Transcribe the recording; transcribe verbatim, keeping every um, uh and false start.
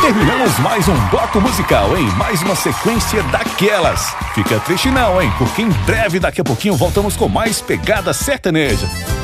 terminamos mais um bloco musical, hein? Mais uma sequência daquelas. Fica triste não, hein? Porque em breve, daqui a pouquinho, voltamos com mais pegada sertaneja.